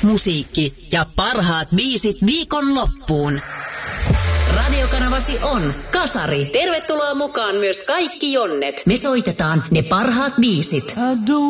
musiikki ja parhaat biisit viikonloppuun. Radiokanavasi on Kasari. Tervetuloa mukaan myös kaikki Jonnet. Me soitetaan ne parhaat biisit.